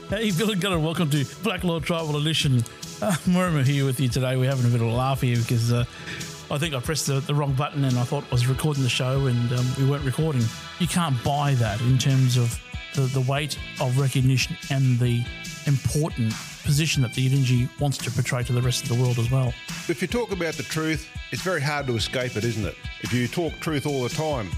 Hey, Bill and Gunnar, welcome to Black Law Tribal Edition. Murray here with you today. We're having a bit of a laugh here because I think I pressed the wrong button and I thought I was recording the show and we weren't recording. You can't buy that in terms of the weight of recognition and the important position that the Yidinji wants to portray to the rest of the world as well. If you talk about the truth, it's very hard to escape it, isn't it? If you talk truth all the time.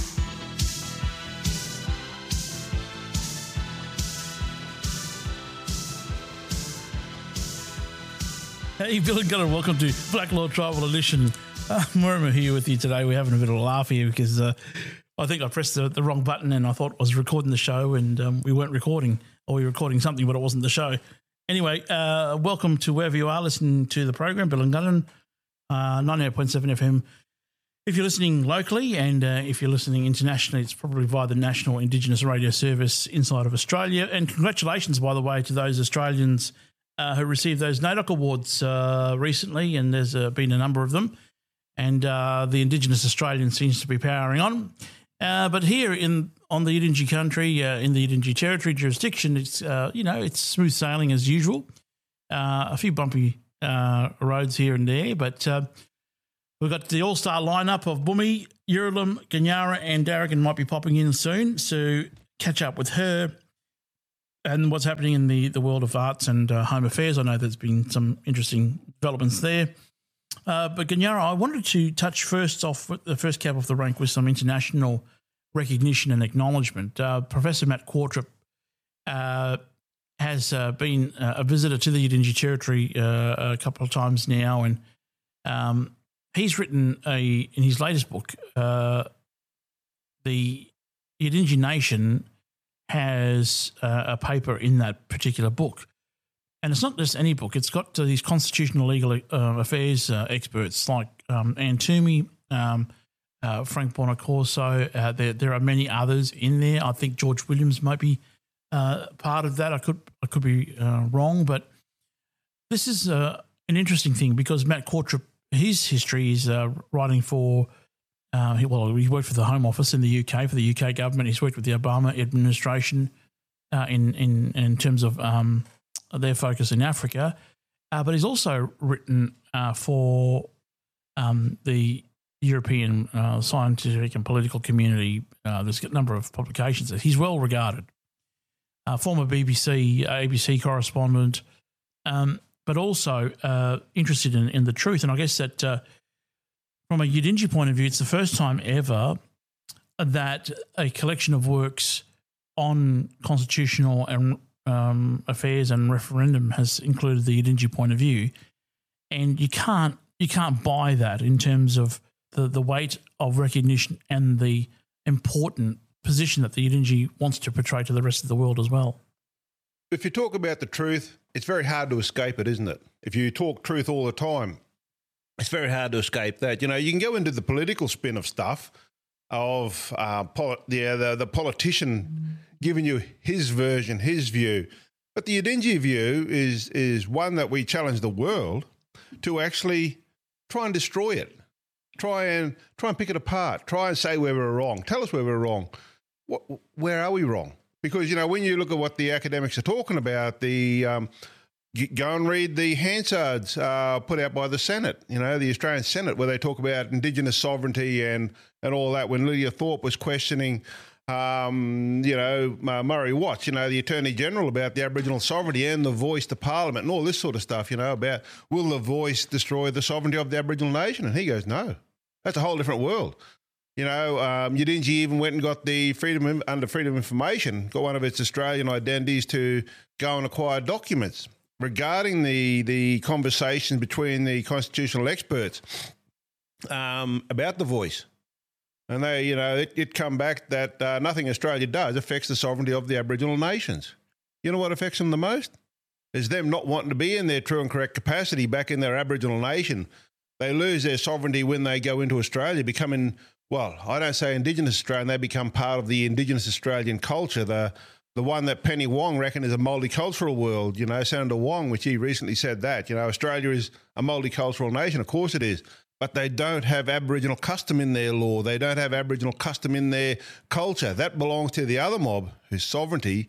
Hey, Bill and Gunnar, welcome to Black Law Tribal Edition. Murray here with you today. We're having a bit of a laugh here because I think I pressed the wrong button and I thought I was recording the show and we weren't recording, or we were recording something but it wasn't the show. Anyway, welcome to wherever you are listening to the program, Bill and Gunnar, 98.7 FM. If you're listening locally and if you're listening internationally, it's probably via the National Indigenous Radio Service inside of Australia. And congratulations, by the way, to those Australians who received those NAIDOC Awards recently, and there's been a number of them. And the Indigenous Australian seems to be powering on. But here on the Yidinji country, in the Yidinji territory jurisdiction, it's it's smooth sailing as usual. A few bumpy roads here and there, but we've got the all-star lineup of Bumi, Yuralim, Ganyara, and Darrigan might be popping in soon. So catch up with her and what's happening in the world of arts and home affairs. I know there's been some interesting developments there. But Ganyara, I wanted to touch first off with the first cab off the rank with some international recognition and acknowledgement. Professor Matt Qvortrup has been a visitor to the Yidinji territory a couple of times now, and he's written in his latest book, The Yidinji Nation has a paper in that particular book. And it's not just any book. It's got these constitutional legal affairs experts like Anne Toomey, Frank Bonacorso. There are many others in there. I think George Williams might be part of that. I could be wrong, but this is an interesting thing because Matt Qvortrup, his history is writing for. He worked for the Home Office in the UK for the UK government. He's worked with the Obama administration in terms of their focus in Africa, but he's also written for the European scientific and political community. There's a number of publications that he's well regarded. Former BBC, ABC correspondent, but also interested in the truth. And I guess that from a Yidinji point of view, it's the first time ever that a collection of works on constitutional and affairs and referendum has included the Yidinji point of view, and you can't buy that in terms of the weight of recognition and the important position that the Yidinji wants to portray to the rest of the world as well. If you talk about the truth, it's very hard to escape it, isn't it? If you talk truth all the time, it's very hard to escape that. You know, you can go into the political spin of stuff, of the politician giving you his version, his view. But the Yidinji view is one that we challenge the world to actually try and destroy it. Try and pick it apart. Try and say where we're wrong. Tell us where we're wrong. Where are we wrong? Because, you know, when you look at what the academics are talking about, go and read the Hansards put out by the Senate, you know, the Australian Senate, where they talk about Indigenous sovereignty and all that, when Lydia Thorpe was questioning, Murray Watts, you know, the Attorney General, about the Aboriginal sovereignty and the voice to Parliament and all this sort of stuff, you know, about will the voice destroy the sovereignty of the Aboriginal nation? And he goes, no, that's a whole different world. You know, Yidinji even went and got under Freedom of Information, got one of its Australian identities to go and acquire documents regarding the conversation between the constitutional experts about the voice. And they, you know, it come back that nothing Australia does affects the sovereignty of the Aboriginal nations. You know what affects them the most? Is them not wanting to be in their true and correct capacity back in their Aboriginal nation. They lose their sovereignty when they go into Australia, becoming, well, I don't say Indigenous Australian, they become part of the Indigenous Australian culture, the one that Penny Wong reckoned is a multicultural world, you know, Senator Wong, which he recently said that, you know, Australia is a multicultural nation. Of course it is. But they don't have Aboriginal custom in their law. They don't have Aboriginal custom in their culture. That belongs to the other mob, whose sovereignty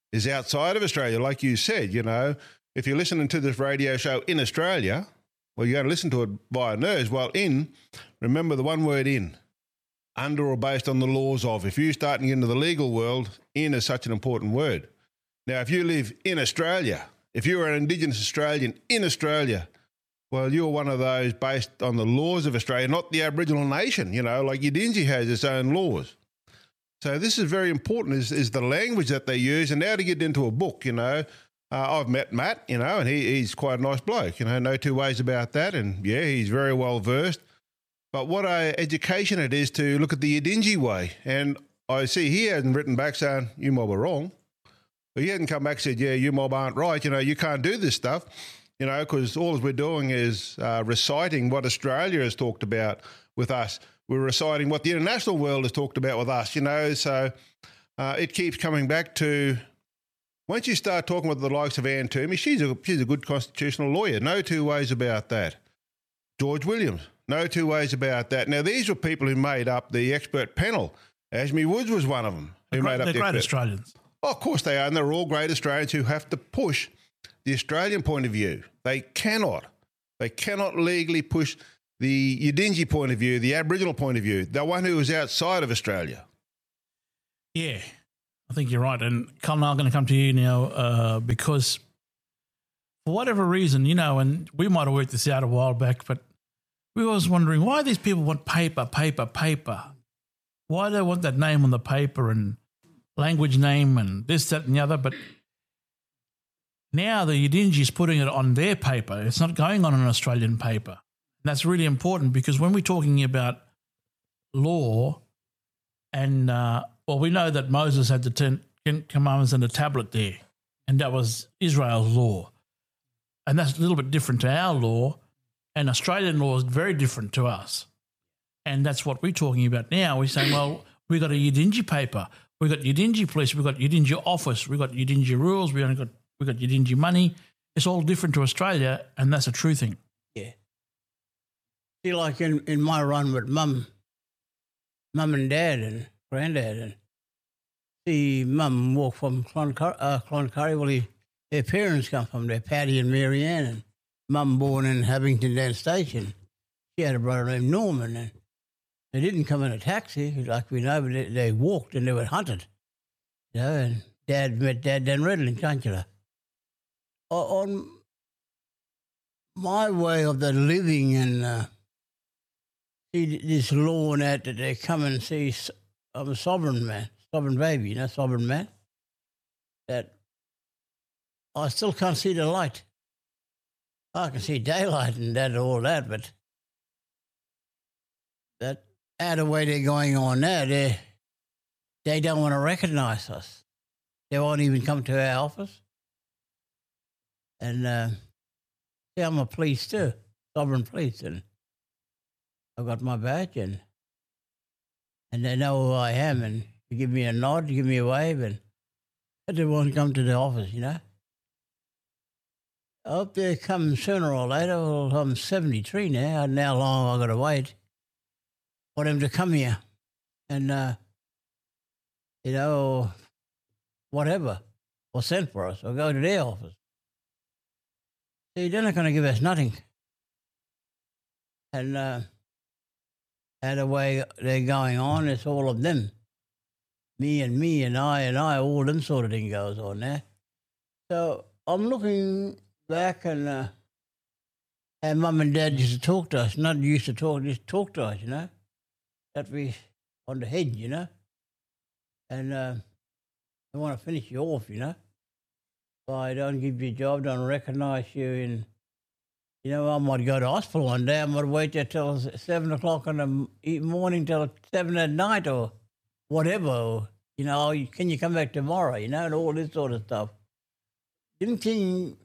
is outside of Australia, like you said, if you're listening to this radio show in Australia, well, you're going to listen to it via nerves. Well, remember the one word in, under or based on the laws of. If you're starting into the legal world, in is such an important word. Now, if you live in Australia, if you're an Indigenous Australian in Australia, well, you're one of those based on the laws of Australia, not the Aboriginal nation, like Yidinji has its own laws. So this is very important, is the language that they use. And now to get into a book, I've met Matt, and he's quite a nice bloke, no two ways about that. And, yeah, he's very well versed. But what an education it is to look at the Yidinji way. And I see he hasn't written back saying, you mob are wrong. But he hasn't come back and said, yeah, you mob aren't right. You can't do this stuff, because all we're doing is reciting what Australia has talked about with us. We're reciting what the international world has talked about with us, So it keeps coming back to, once you start talking with the likes of Anne Toomey, she's a good constitutional lawyer. No two ways about that. George Williams, no two ways about that. Now, these were people who made up the expert panel. Ashmy Woods was one of them. They're great Australians. Oh, of course they are, and they're all great Australians who have to push the Australian point of view. They cannot legally push the Yidinji point of view, the Aboriginal point of view, the one who is outside of Australia. Yeah, I think you're right. And Colin, I'm going to come to you now because for whatever reason, and we might have worked this out a while back, but we were always wondering why these people want paper. Why do they want that name on the paper and language name and this, that and the other? But now the Yidinji is putting it on their paper. It's not going on an Australian paper. And that's really important because when we're talking about law and, we know that Moses had the 10 Commandments and the tablet there, and that was Israel's law. And that's a little bit different to our law, and Australian law is very different to us. And that's what we're talking about now. We're saying, well, we've got a Yidinji paper, we've got Yidinji police, we've got Yidinji office, we've got Yidinji rules, we've got Yidinji money. It's all different to Australia, and that's a true thing. Yeah. See, like in my run with mum and dad and granddad, and see mum walk from Cloncurry. Well, their parents come from there, Paddy and Mary Ann, and mum born in Abington Down Station. She had a brother named Norman, and they didn't come in a taxi like we know, but they walked and they were hunted. And Dad met Dad down Redland in Conchula. On my way of the living and see this law and that they come and see, I'm a sovereign man, sovereign baby, sovereign man, that I still can't see the light. I can see daylight and that and all that, but that out of the way they're going on now, they don't want to recognise us. They won't even come to our office. And see, I'm a police too, sovereign police, and I've got my badge, and they know who I am, and they give me a nod, give me a wave, and they won't come to the office, I hope they come sooner or later. Well, I'm 73 now, and how long I've got to wait for them to come here and, whatever, or send for us, or go to their office. See, they're not going to give us nothing. And the way they're going on, it's all of them. Me and I, all them sort of thing goes on there. So I'm looking back and Mum and Dad used to talk to us, not used to talk, just talk to us, that we on the head, and they want to finish you off, If I don't give you a job, don't recognise you, and I might go to hospital one day. I might wait there till 7 o'clock in the morning till 7 at night or whatever. Or, can you come back tomorrow? And all this sort of stuff. Didn't think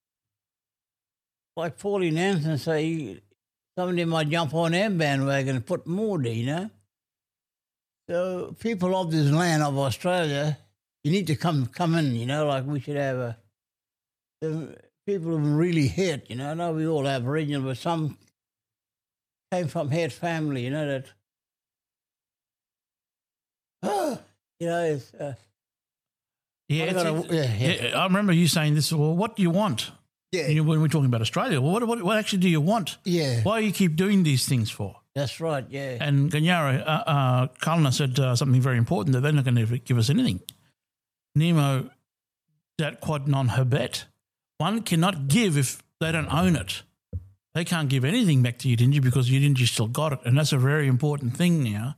like Pauline Hanson say somebody might jump on their bandwagon and put more there, So people of this land of Australia, you need to come in, like we should have people who really hit, I know we all have Aboriginal, but some came from head family, that, it's, Yeah, I gotta- yeah. I remember you saying this. Well, what do you want? Yeah. When we're talking about Australia, well, what actually do you want? Yeah. Why do you keep doing these things for? That's right, yeah. And Ganyara, Kalna said something very important, that they're not going to give us anything. Nemo dat quod non habet. One cannot give if they don't own it. They can't give anything back to Yidinji because Yidinji still got it. And that's a very important thing now.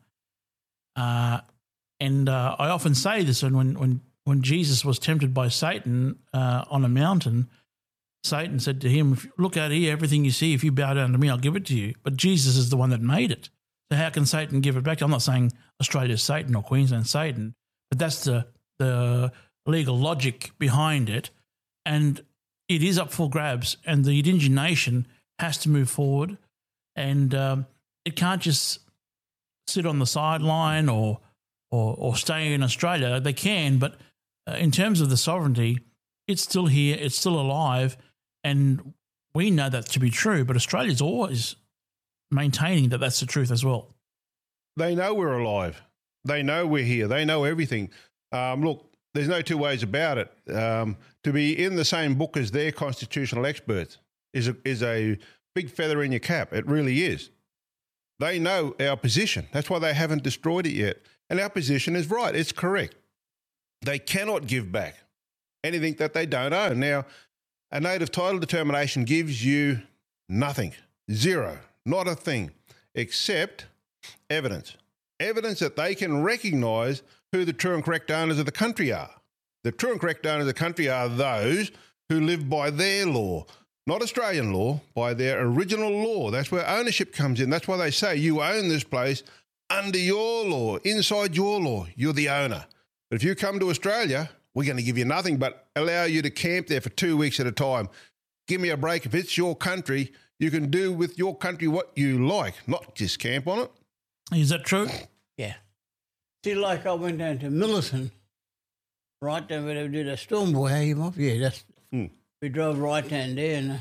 And I often say this, and when Jesus was tempted by Satan on a mountain, Satan said to him, if you look out here, everything you see, if you bow down to me, I'll give it to you. But Jesus is the one that made it. So how can Satan give it back? I'm not saying Australia's Satan or Queensland's Satan, but that's the legal logic behind it. And it is up for grabs, and the Yidinji nation has to move forward, and it can't just sit on the sideline or stay in Australia. They can, but in terms of the sovereignty, it's still here, it's still alive, and we know that to be true, but Australia's always maintaining that that's the truth as well. They know we're alive. They know we're here. They know everything. Look, there's no two ways about it. To be in the same book as their constitutional experts is a big feather in your cap. It really is. They know our position. That's why they haven't destroyed it yet. And our position is right. It's correct. They cannot give back anything that they don't own. Now, a native title determination gives you nothing, zero, not a thing, except evidence. Evidence that they can recognise who the true and correct owners of the country are. The true and correct owners of the country are those who live by their law, not Australian law, by their original law. That's where ownership comes in. That's why they say you own this place under your law, inside your law. You're the owner. But if you come to Australia, we're going to give you nothing but allow you to camp there for 2 weeks at a time. Give me a break. If it's your country, you can do with your country what you like, not just camp on it. Is that true? Yeah. See, like I went down to Millicent, right down where they did a storm boy, yeah, that's, we drove right down there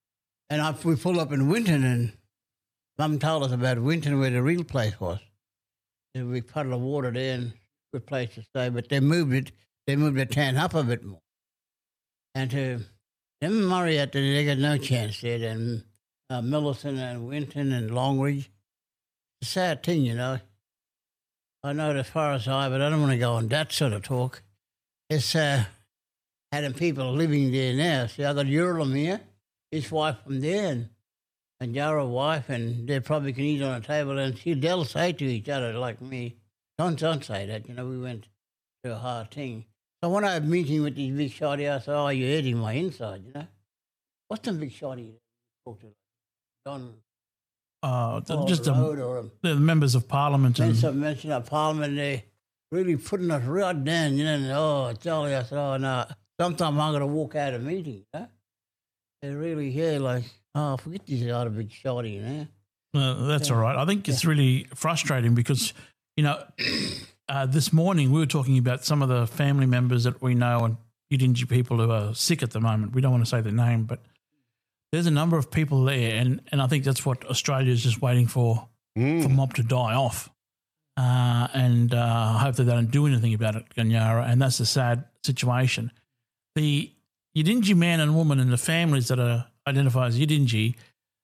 and we pulled up in Winton, and Mum told us about Winton where the real place was. And we puddled of water there and good place to stay, but they moved the town up a bit more. And to them Murray, they got no chance there. Then Millicent and Winton and Longridge. It's a sad thing, you know. I know it as far as but I don't want to go on that sort of talk. It's having people living there now. See, I got Urim here, his wife from there, and Yara wife, and they probably can eat on a table, and they'll say to each other like me, don't say that, you know, we went to a hard thing. So when I had a meeting with these big shotty, I said, oh, you're hurting my inside, you know. What's the big shotty you talk to? Don just the the members of Parliament. Mention of Parliament, they really putting us right down, you know, and, oh, Charlie, I said, oh, no, sometimes I'm going to walk out of meetings, you know. They really, like, oh, forget these other big shotty, you know. That's all right. I think it's really frustrating because, you know, this morning we were talking about some of the family members that we know and Yidinji people who are sick at the moment. We don't want to say their name, but there's a number of people there, and I think that's what Australia is just waiting for mob to die off. And I hope that they don't do anything about it, Ganyara, and that's a sad situation. The Yidinji man and woman and the families that are identified as Yidinji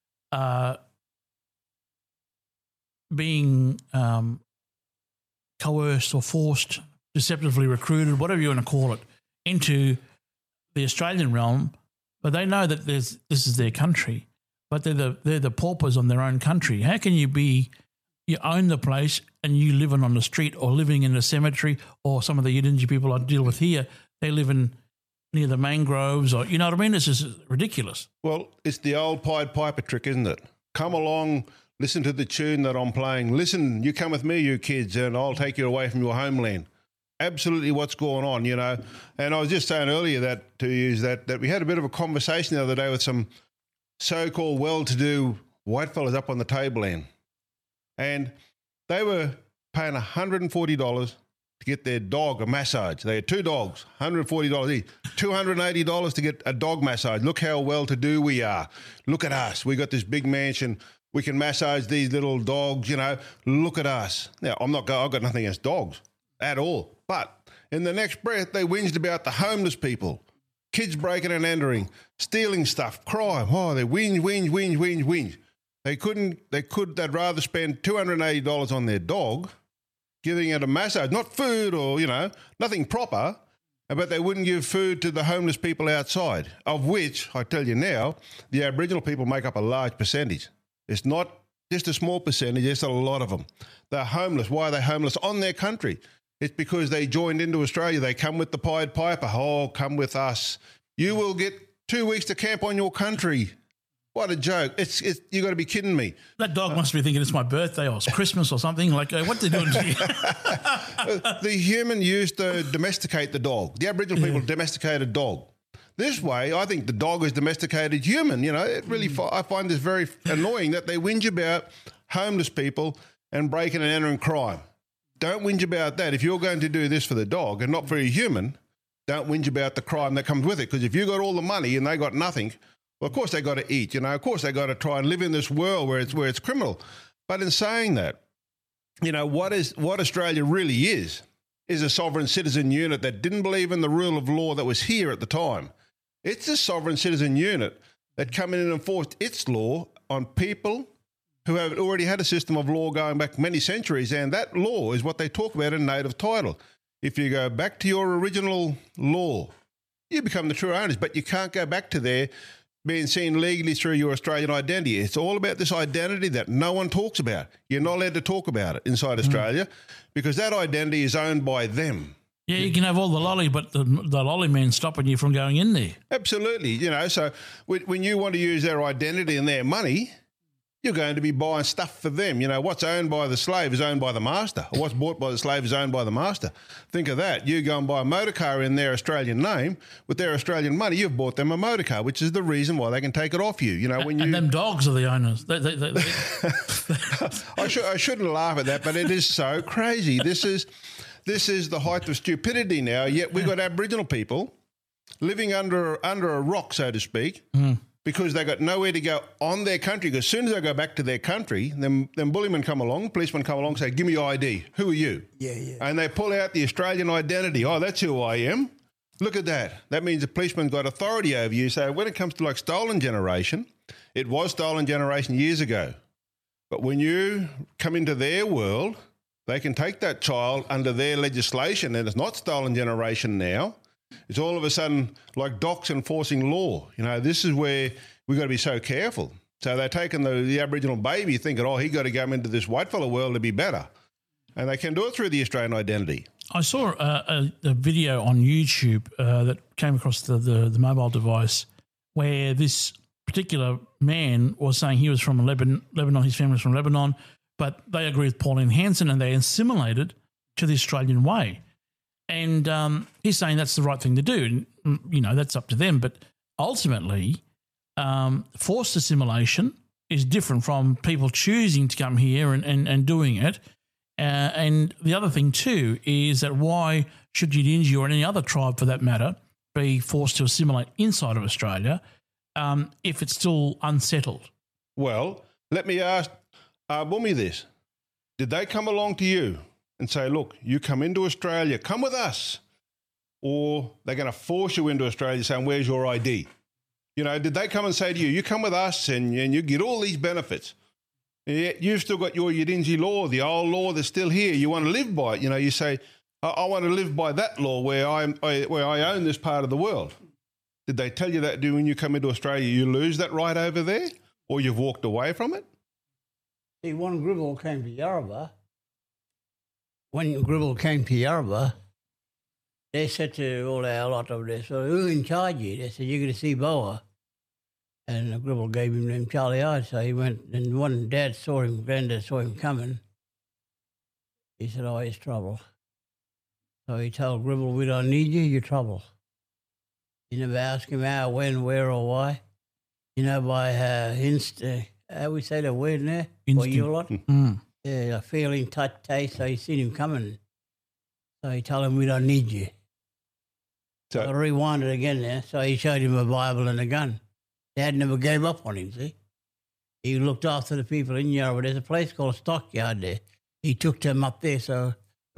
being coerced or forced, deceptively recruited, whatever you want to call it, into the Australian realm, but they know that this is their country, but they're the paupers on their own country. How can you own the place and you living on the street or living in a cemetery, or some of the Yidinji people I deal with here, they live near the mangroves, or, you know what I mean? It's just ridiculous. Well, it's the old Pied Piper trick, isn't it? Come along, listen to the tune that I'm playing. Listen, you come with me, you kids, and I'll take you away from your homeland. Absolutely what's going on, you know. And I was just saying earlier that we had a bit of a conversation the other day with some so-called well-to-do white fellas up on the tableland. And they were paying $140 to get their dog a massage. They had 2 dogs, $140 each, $280 to get a dog massage. Look how well-to-do we are. Look at us. We got this big mansion. We can massage these little dogs, you know. Look at us. Now, I've got nothing against dogs at all. But In the next breath, they whinged about the homeless people, kids breaking and entering, stealing stuff, crime. Oh, they whinge. They'd rather spend $280 on their dog, giving it a massage, not food or, nothing proper, but they wouldn't give food to the homeless people outside, of which, I tell you now, the Aboriginal people make up a large percentage. It's not just a small percentage, it's a lot of them. They're homeless. Why are they homeless? On their country. It's because they joined into Australia. They come with the Pied Piper. Oh, come with us. You will get 2 weeks to camp on your country. What a joke. You got to be kidding me. That dog must be thinking it's my birthday or it's Christmas or something. Like, what are they doing to you? The human used to domesticate the dog. The Aboriginal people domesticated dog. This way, I think the dog is domesticated human. It really, I find this very annoying that they whinge about homeless people and breaking and entering crime. Don't whinge about that. If you're going to do this for the dog and not for a human, don't whinge about the crime that comes with it. Because if you got all the money and they got nothing, well, of course they got to eat. Of course they got to try and live in this world where it's criminal. But in saying that, what Australia really is a sovereign citizen unit that didn't believe in the rule of law that was here at the time. It's a sovereign citizen unit that come in and enforced its law on people who have already had a system of law going back many centuries, and that law is what they talk about in native title. If you go back to your original law, you become the true owners, but you can't go back to there being seen legally through your Australian identity. It's all about this identity that no one talks about. You're not allowed to talk about it inside Australia because that identity is owned by them. Yeah, you can have all the lolly, but the lolly man's stopping you from going in there. Absolutely. So when you want to use their identity and their money, you're going to be buying stuff for them. What's owned by the slave is owned by the master, or what's bought by the slave is owned by the master. Think of that. You go and buy a motor car in their Australian name with their Australian money, you've bought them a motor car, which is the reason why they can take it off you. And them dogs are the owners. I shouldn't laugh at that, but it is so crazy. This is the height of stupidity now, yet we've got Aboriginal people living under a rock, so to speak, because they got nowhere to go on their country. Because as soon as they go back to their country, then bullymen come along, policemen come along, say, give me your ID. Who are you? Yeah. And they pull out the Australian identity. Oh, that's who I am. Look at that. That means the policeman got authority over you. So when it comes to like stolen generation, it was stolen generation years ago. But when you come into their world, they can take that child under their legislation, and it's not stolen generation now. It's all of a sudden like docs enforcing law. This is where we've got to be so careful. So they're taking the Aboriginal baby thinking, oh, he got to go into this whitefellow world to be better. And they can do it through the Australian identity. I saw a video on YouTube that came across the mobile device where this particular man was saying he was from Lebanon, his family was from Lebanon, but they agree with Pauline Hanson and they assimilated to the Australian way. And he's saying that's the right thing to do. And, that's up to them. But ultimately, forced assimilation is different from people choosing to come here and doing it. And the other thing too is that why should Yidinji or any other tribe for that matter be forced to assimilate inside of Australia if it's still unsettled? Well, let me ask Bumi this. Did they come along to you and say, look, you come into Australia, come with us, or they're going to force you into Australia saying, where's your ID? Did they come and say to you, you come with us and you get all these benefits? Yet you've still got your Yidinji law, the old law that's still here. You want to live by it. You say, I want to live by that law where I own this part of the world. Did they tell you that when you come into Australia, you lose that right over there, or you've walked away from it? See, when Gribble came to Yarrabah, they said to all our lot over there, so who's in charge here? They said, you're going to see Boa. And Gribble gave him them Charlie eyes, so he went, and when Granddad saw him coming, he said, oh, he's trouble. So he told Gribble, we don't need you, you're trouble. You never ask him how, when, where, or why. By how we say the word there? For you lot? Yeah, a feeling, touch, taste, so he seen him coming. So he told him, we don't need you. So I rewinded again there, so he showed him a Bible and a gun. Dad never gave up on him, see? He looked after the people in Yarrabah. There's a place called Stockyard there. He took them up there so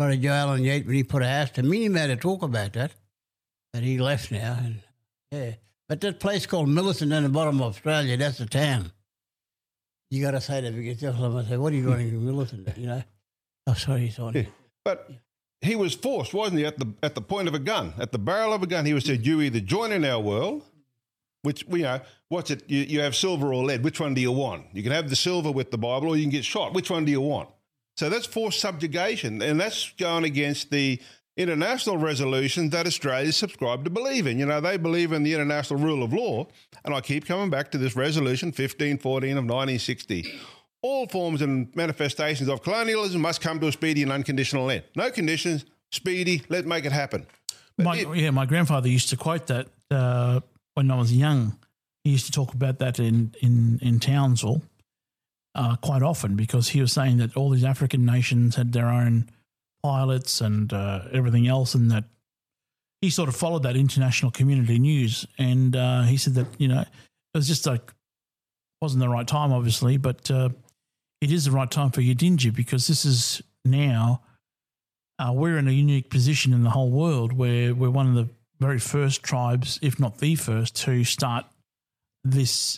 Brother Joe Allen Yates, when he put a house to me, he made a talk about that, but he left now. And, yeah. But that place called Millicent in the bottom of Australia, that's a town. You got to say that because I say, what are you doing in Millicent, you know? Oh, sorry, he's on. Yeah. But he was forced, wasn't he, at the point of a gun, at the barrel of a gun. He was said, you either join in our world, which, you know, what's it? You have silver or lead. Which one do you want? You can have the silver with the Bible or you can get shot. Which one do you want? So that's forced subjugation, and that's going against the international resolutions that Australia subscribed to believe in. You know, they believe in the international rule of law, and I keep coming back to this resolution 1514 of 1960. All forms and manifestations of colonialism must come to a speedy and unconditional end. No conditions, speedy, let's make it happen. My grandfather used to quote that when I was young. He used to talk about that in Townsville quite often, because he was saying that all these African nations had their own pilots and everything else, and that he sort of followed that international community news. And he said that, you know, it was just like, wasn't the right time, obviously, but it is the right time for Yidinji, because this is now, we're in a unique position in the whole world where we're one of the very first tribes, if not the first, to start this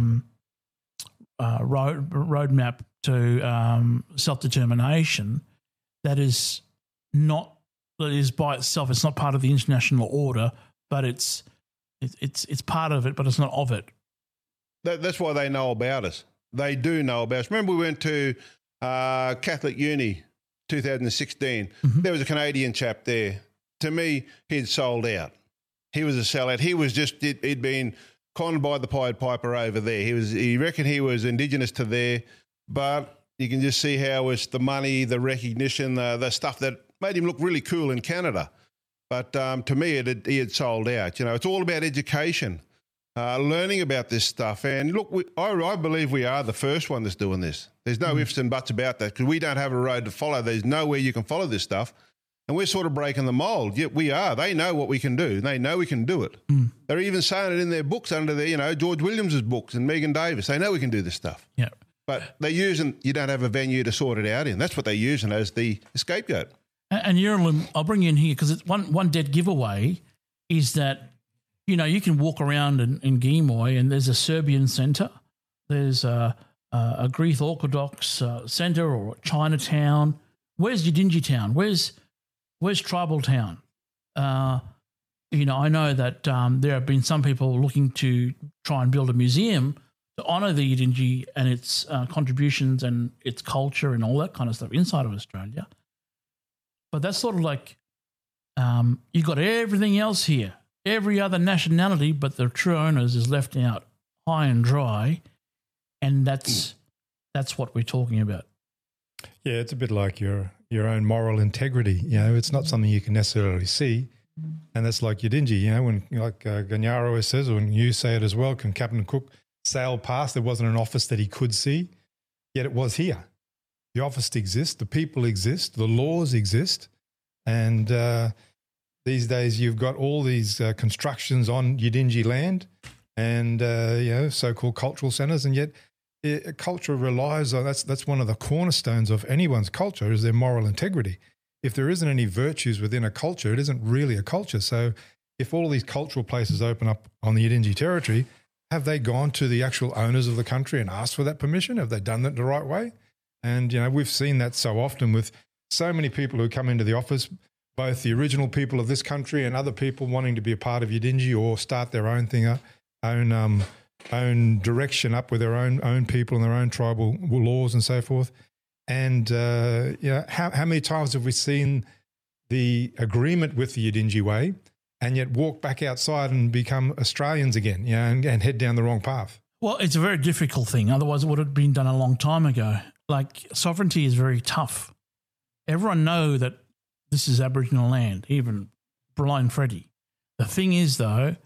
roadmap to self-determination that is by itself. It's not part of the international order, but it's part of it, but it's not of it. That's why they know about us. They do know about us. Remember we went to Catholic Uni 2016. Mm-hmm. There was a Canadian chap there. To me, he'd sold out. He was a sellout. He was just, he'd been conned by the Pied Piper over there. He reckoned he was Indigenous to there, but you can just see how it's the money, the recognition, the stuff that made him look really cool in Canada. But to me, he had sold out. You know, it's all about education, learning about this stuff. And look, I believe we are the first one that's doing this. There's no ifs and buts about that, because we don't have a road to follow. There's nowhere you can follow this stuff. And we're sort of breaking the mould. Yet we are. They know what we can do. They know we can do it. Mm. They're even saying it in their books under their, you know, George Williams's books and Megan Davis. They know we can do this stuff. Yeah. But they're using, you don't have a venue to sort it out in. That's what they're using as the scapegoat. And Yurlum, I'll bring you in here, because it's one dead giveaway is that, you know, you can walk around in Gimoy and there's a Serbian centre. There's a Greek Orthodox centre or Chinatown. Where's Yidinji Town? Where's Tribal Town? You know, I know that there have been some people looking to try and build a museum to honour the Yidinji and its contributions and its culture and all that kind of stuff inside of Australia. But that's sort of like you've got everything else here, every other nationality, but the true owners is left out high and dry, and that's what we're talking about. Yeah, it's a bit like your own moral integrity. You know, it's not something you can necessarily see, and that's like Yidinji. You know, when like Ganyaro always says, or when you say it as well, can Captain Cook sail past? There wasn't an office that he could see, yet it was here. The office exists, the people exist, the laws exist, and these days you've got all these constructions on Yidinji land and you know, so-called cultural centres, and yet culture relies on, that's one of the cornerstones of anyone's culture, is their moral integrity. If there isn't any virtues within a culture, it isn't really a culture. So if all these cultural places open up on the Yidinji territory, have they gone to the actual owners of the country and asked for that permission? Have they done that the right way? And, you know, we've seen that so often with so many people who come into the office, both the original people of this country and other people wanting to be a part of Yidinji or start their own thing, own direction up with their own people and their own tribal laws and so forth. And, you know, how many times have we seen the agreement with the Yidinji way and yet walk back outside and become Australians again, you know, and head down the wrong path? Well, it's a very difficult thing. Otherwise, it would have been done a long time ago. Like, sovereignty is very tough. Everyone know that this is Aboriginal land, even Blind Freddie. The thing is, though,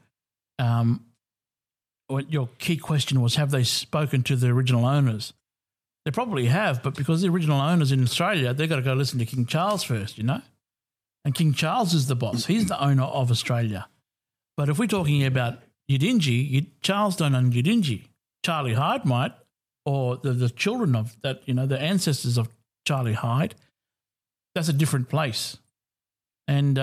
what your key question was, have they spoken to the original owners? They probably have, but because the original owners in Australia, they've got to go listen to King Charles first, you know? And King Charles is the boss. He's the owner of Australia. But if we're talking about Yidinji, Charles don't own Yidinji. Charlie Hyde might, or the children of that, you know, the ancestors of Charlie Hyde. that's a different place. And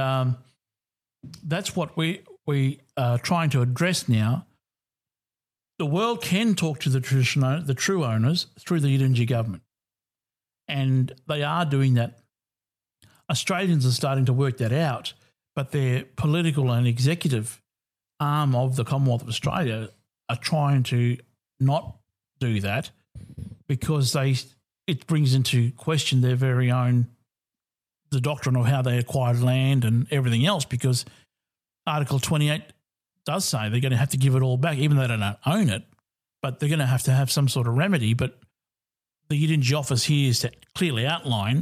that's what we are trying to address now. The world can talk to the true owners through the Yidinji government. And they are doing that. Australians are starting to work that out, but their political and executive arm of the Commonwealth of Australia are trying to not do that because it brings into question their very own, the doctrine of how they acquired land and everything else, because Article 28 does say they're going to have to give it all back, even though they don't own it, but they're going to have some sort of remedy. But the Yidinji office here is to clearly outline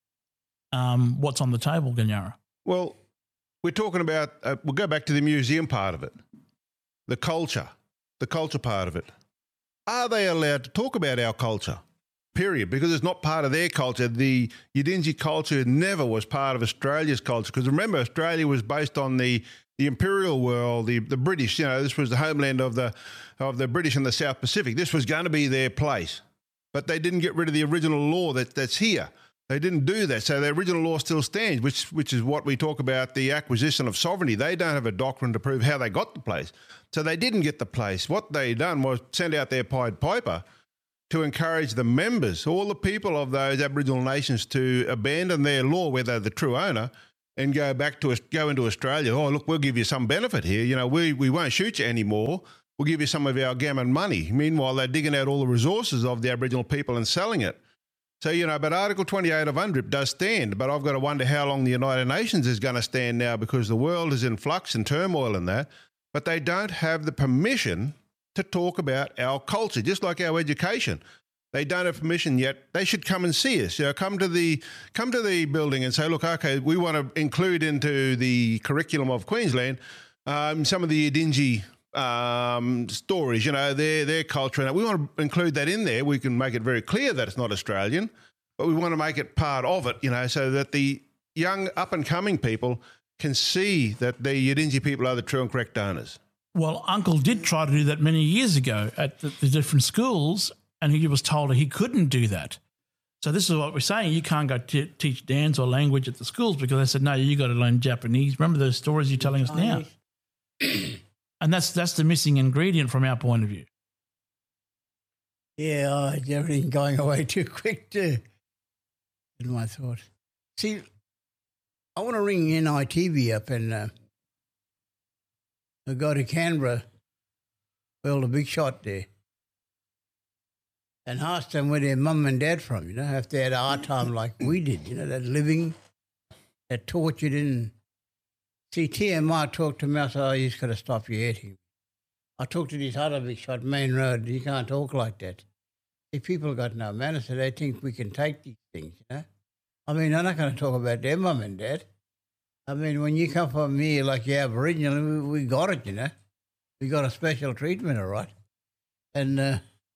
what's on the table, Ganyara. Well, we're talking about, we'll go back to the museum part of it, the culture part of it. Are they allowed to talk about our culture? Period. Because it's not part of their culture. The Yidinji culture never was part of Australia's culture. Because remember, Australia was based on the imperial world, the British. You know, this was the homeland of the British in the South Pacific. This was going to be their place. But they didn't get rid of the original law that's here. They didn't do that. So the original law still stands, which is what we talk about, the acquisition of sovereignty. They don't have a doctrine to prove how they got the place. So they didn't get the place. What they done was send out their Pied Piper to encourage the members, all the people of those Aboriginal nations, to abandon their law where they're the true owner and go into Australia. Oh, look, we'll give you some benefit here. You know, we won't shoot you anymore. We'll give you some of our gammon money. Meanwhile, they're digging out all the resources of the Aboriginal people and selling it. So, you know, but Article 28 of UNDRIP does stand, but I've got to wonder how long the United Nations is going to stand now, because the world is in flux and turmoil in that. But they don't have the permission to talk about our culture, just like our education. They don't have permission yet. They should come and see us. You know, come to the building and say, look, okay, we want to include into the curriculum of Queensland some of the Yidinji stories, you know, their culture. And we want to include that in there. We can make it very clear that it's not Australian, but we want to make it part of it, you know, so that the young up-and-coming people can see that the Yidinji people are the true and correct owners. Well, Uncle did try to do that many years ago at the different schools, and he was told he couldn't do that. So this is what we're saying. You can't go teach dance or language at the schools, because they said, no, you got to learn Japanese. Remember those stories you're telling us now? And that's the missing ingredient from our point of view. Yeah, everything going away too quick too, in my thought. See, I want to ring NITV up and go to Canberra, build a big shot there, and ask them where their mum and dad from, you know, if they had our time like we did, you know, that living, that tortured in. See, TMI talked to me, I said, oh, you just got to stop your eating. I talked to this other big shot, Main Road, you can't talk like that. See, people got no manners, so they think we can take these things, you know. I mean, I'm not going to talk about their mum and dad. I mean, when you come from here like you're Aboriginal, we got it, you know. We got a special treatment, all right. And,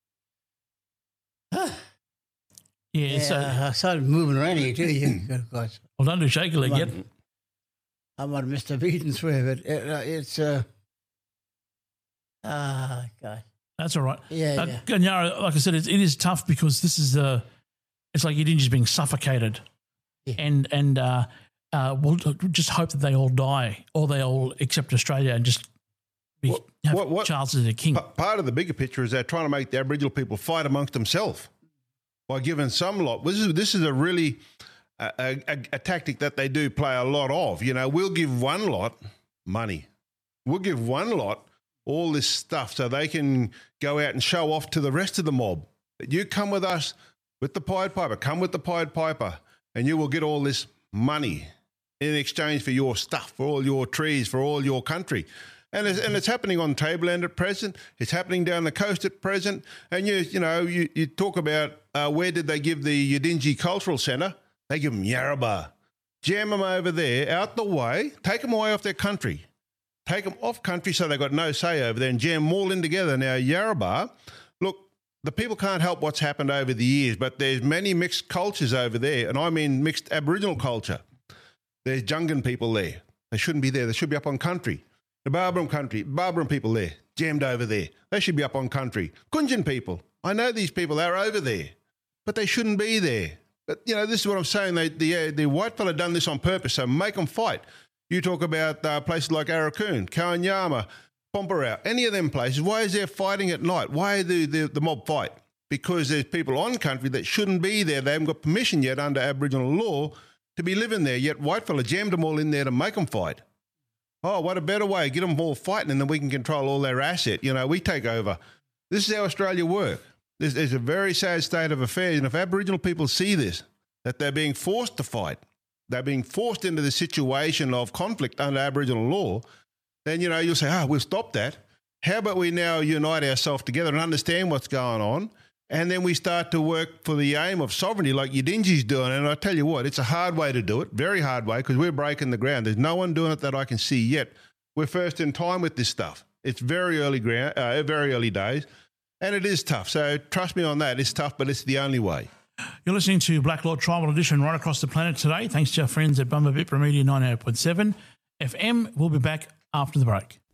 I started moving around here too, you guys. Well, don't do shake a leg yet. I might have missed a beat and swear, but it's God. That's all right. Yeah. Ganyara, like I said, it is tough, because this is it's like Yidinji's being suffocated, and we'll just hope that they all die, or they all accept Australia and just have Charles as a king. Part of the bigger picture is they're trying to make the Aboriginal people fight amongst themselves by giving some lot. This is a really a tactic that they do play a lot of. You know, we'll give one lot money. We'll give one lot all this stuff so they can go out and show off to the rest of the mob. You come with us with the Pied Piper, come with the Pied Piper, and you will get all this money in exchange for your stuff, for all your trees, for all your country. And it's happening on Tableland at present. It's happening down the coast at present. And you talk about where did they give the Yidinji Cultural Centre? They give them Yarrabah. Jam them over there, out the way, take them away off their country. Take them off country so they've got no say over there, and jam them all in together. Now, Yarrabah, look, the people can't help what's happened over the years, but there's many mixed cultures over there, and I mean mixed Aboriginal culture. There's Jungan people there. They shouldn't be there. They should be up on country. The Barbaram people there, jammed over there. They should be up on country. Kunjan people, I know these people, they're over there, but they shouldn't be there. But, you know, this is what I'm saying. The white fella done this on purpose, so make them fight. You talk about places like Arakoon, Kowanyama, Pomperau, any of them places. Why is there fighting at night? Why the mob fight? Because there's people on country that shouldn't be there. They haven't got permission yet under Aboriginal law to be living there, yet white fella jammed them all in there to make them fight. Oh, what a better way. Get them all fighting and then we can control all their asset. You know, we take over. This is how Australia works. This is a very sad state of affairs. And if Aboriginal people see this, that they're being forced to fight, they're being forced into the situation of conflict under Aboriginal law, then, you know, you'll say, we'll stop that. How about we now unite ourselves together and understand what's going on? And then we start to work for the aim of sovereignty like Yidinji's doing. And I tell you what, it's a hard way to do it, very hard way, because we're breaking the ground. There's no one doing it that I can see yet. We're first in time with this stuff. It's very early days, and it is tough. So trust me on that. It's tough, but it's the only way. You're listening to Black Law Tribal Edition right across the planet today. Thanks to our friends at Bumba Bipra Media 98.7 FM. We'll be back after the break.